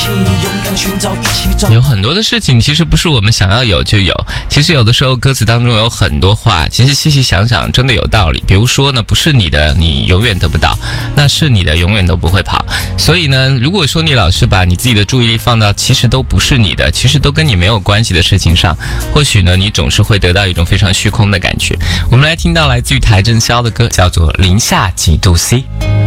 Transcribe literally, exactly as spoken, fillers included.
起，勇敢寻找，一起找。 有很多的事情其实不是我们想要有就有，其实有的时候歌词当中有很多话，其实细细想想真的有道理。比如说呢，不是你的你永远得不到，那是你的永远都不会跑。所以呢，如果说你老是把你自己的注意力放到其实都不是你的，其实都跟你没有关系的事情上，或许呢你总是会得到一种非常虚空的感觉。我们来听到来自于邰正宵的歌，叫做零下几度 C。